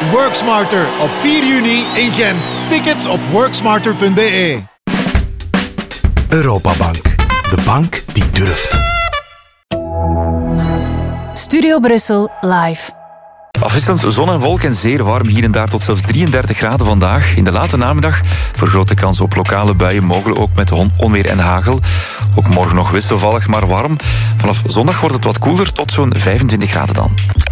Worksmarter op 4 juni in Gent. Tickets op worksmarter.be. Europabank. De bank die durft. Studio Brussel live. Afwisselend zon en wolken en zeer warm, hier en daar tot zelfs 33 graden vandaag. In de late namiddag vergrote kans op lokale buien, mogelijk ook met onweer en hagel. Ook morgen nog wisselvallig, maar warm. Vanaf zondag wordt het wat koeler, tot zo'n 25 graden dan.